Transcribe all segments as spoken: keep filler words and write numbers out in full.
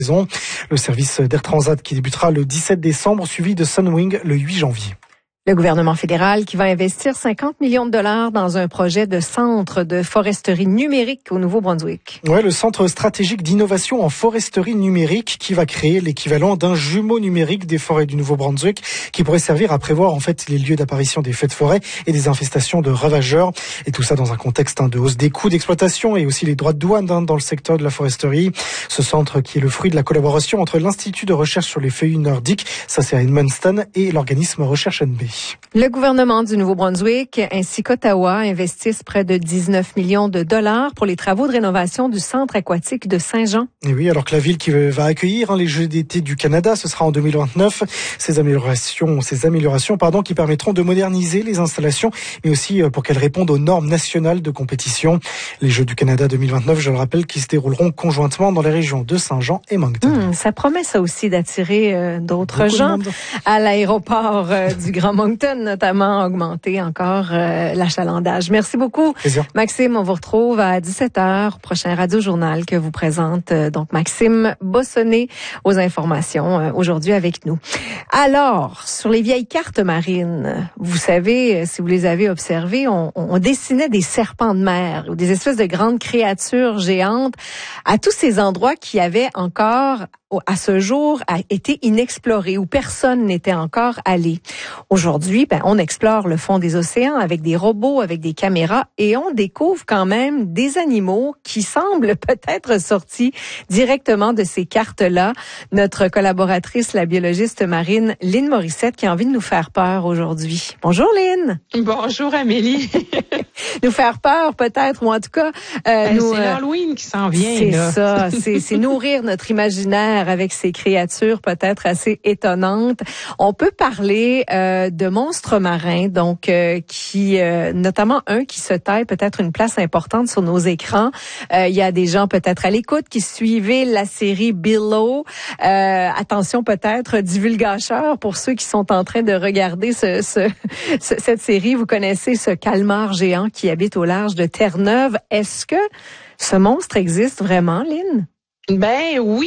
Le service d'Air Transat qui débutera le dix-sept décembre, suivi de Sunwing le huit janvier. Le gouvernement fédéral qui va investir cinquante millions de dollars dans un projet de centre de foresterie numérique au Nouveau-Brunswick. Ouais, le centre stratégique d'innovation en foresterie numérique qui va créer l'équivalent d'un jumeau numérique des forêts du Nouveau-Brunswick qui pourrait servir à prévoir en fait les lieux d'apparition des feux de forêt et des infestations de ravageurs. Et tout ça dans un contexte hein, de hausse des coûts d'exploitation et aussi les droits de douane hein, dans le secteur de la foresterie. Ce centre qui est le fruit de la collaboration entre l'Institut de recherche sur les feuillus nordiques, ça c'est à Edmundston, et l'organisme Recherche N B. Le gouvernement du Nouveau-Brunswick ainsi qu'Ottawa investissent près de dix-neuf millions de dollars pour les travaux de rénovation du centre aquatique de Saint-Jean. Et oui, alors que la ville qui va accueillir hein, les Jeux d'été du Canada, ce sera en deux mille vingt-neuf. Ces améliorations, ces améliorations, pardon, qui permettront de moderniser les installations, mais aussi pour qu'elles répondent aux normes nationales de compétition. Les Jeux du Canada deux mille vingt-neuf, je le rappelle, qui se dérouleront conjointement dans les régions de Saint-Jean et Moncton. Mmh, ça promet ça aussi d'attirer euh, d'autres gens à l'aéroport euh, du Grand Moncton, notamment augmenter encore euh, l'achalandage. Merci beaucoup. Plaisir. Maxime, on vous retrouve à dix-sept heures, prochain Radio-Journal que vous présente euh, donc Maxime Bossonnet aux informations euh, aujourd'hui avec nous. Alors, sur les vieilles cartes marines, vous savez, si vous les avez observées, on, on dessinait des serpents de mer ou des espèces de grandes créatures géantes à tous ces endroits qui avaient encore à ce jour a été inexploré, où personne n'était encore allé. Aujourd'hui, ben, on explore le fond des océans avec des robots, avec des caméras, et on découvre quand même des animaux qui semblent peut-être sortis directement de ces cartes-là. Notre collaboratrice, la biologiste marine Lynn Morissette, qui a envie de nous faire peur aujourd'hui. Bonjour Lynn. Bonjour Amélie. Nous faire peur peut-être, ou en tout cas... Euh, ben, nous, c'est euh, l'Halloween qui s'en vient. C'est là. ça, c'est, c'est nourrir notre imaginaire avec ces créatures peut-être assez étonnantes. On peut parler euh, de monstres marins, donc euh, qui, euh, notamment un qui se taille peut-être une place importante sur nos écrans. Euh, il y a des gens peut-être à l'écoute qui suivaient la série Below. Euh, attention peut-être, divulgateur pour ceux qui sont en train de regarder ce, ce, ce, cette série. Vous connaissez ce calmar géant qui habite au large de Terre-Neuve. Est-ce que ce monstre existe vraiment, Lynn? Ben oui.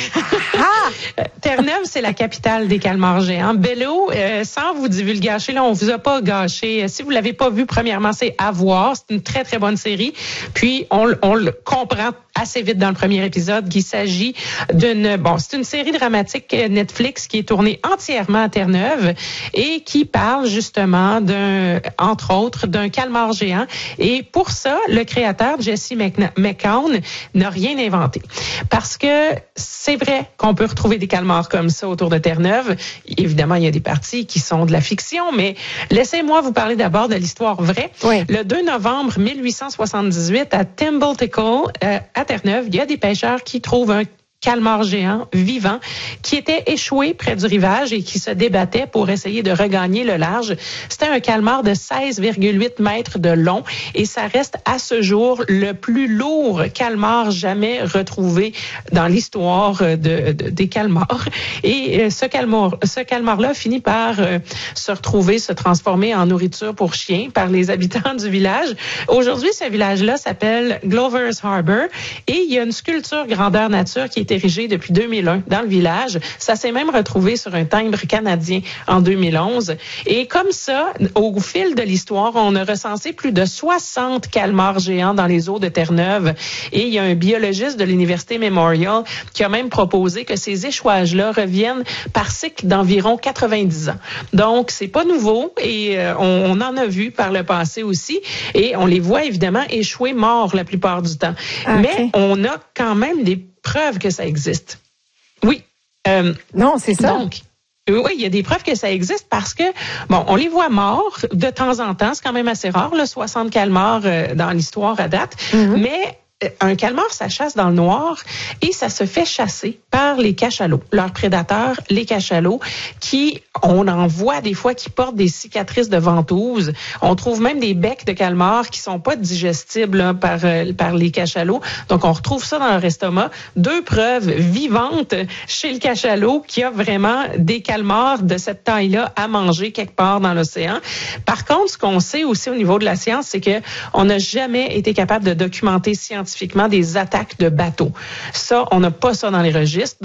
Ah! Terre-Neuve, c'est la capitale des calmars géants. Bello, euh, sans vous divulgacher, là, on vous a pas gâché. Si vous l'avez pas vu, premièrement, c'est à voir. C'est une très, très bonne série. Puis, on, on le comprend assez vite dans le premier épisode qu'il s'agit d'une... Bon, c'est une série dramatique Netflix qui est tournée entièrement à Terre-Neuve et qui parle justement d'un, entre autres, d'un calmar géant. Et pour ça, le créateur, Jesse McCown, n'a rien inventé. Parce que c'est vrai qu'on peut retrouver des calmars comme ça autour de Terre-Neuve. Évidemment, il y a des parties qui sont de la fiction, mais laissez-moi vous parler d'abord de l'histoire vraie. Oui. Le deux novembre mille huit cent soixante-dix-huit, à Timbalticle, euh, à Terre-Neuve, il y a des pêcheurs qui trouvent un calmar géant vivant qui était échoué près du rivage et qui se débattait pour essayer de regagner le large. C'était un calmar de seize virgule huit mètres de long et ça reste à ce jour le plus lourd calmar jamais retrouvé dans l'histoire de, de, des calmars. Et ce calmar, ce calmar-là finit par euh, se retrouver, se transformer en nourriture pour chiens par les habitants du village. Aujourd'hui, ce village-là s'appelle Glover's Harbor et il y a une sculpture grandeur nature qui est érigé depuis deux mille un dans le village. Ça s'est même retrouvé sur un timbre canadien en deux mille onze. Et comme ça, au fil de l'histoire, on a recensé plus de soixante calmars géants dans les eaux de Terre-Neuve. Et il y a un biologiste de l'Université Memorial qui a même proposé que ces échouages-là reviennent par cycle d'environ quatre-vingt-dix ans. Donc, c'est pas nouveau et euh, on, on en a vu par le passé aussi. Et on les voit évidemment échouer morts la plupart du temps. Okay. Mais on a quand même des preuves que ça existe. Oui. Euh, non, c'est ça. Donc, oui, il y a des preuves que ça existe parce que, bon, on les voit morts de temps en temps. C'est quand même assez rare, là, soixante calmars euh, dans l'histoire à date. Mm-hmm. Mais un calmar, ça chasse dans le noir et ça se fait chasser par les cachalots, leurs prédateurs, les cachalots, qui, on en voit des fois qui portent des cicatrices de ventouse. On trouve même des becs de calmar qui sont pas digestibles là, par, euh, par les cachalots. Donc, on retrouve ça dans leur estomac. Deux preuves vivantes chez le cachalot qui a vraiment des calmars de cette taille-là à manger quelque part dans l'océan. Par contre, ce qu'on sait aussi au niveau de la science, c'est que on n'a jamais été capable de documenter scientifiquement des attaques de bateaux. Ça, on n'a pas ça dans les registres.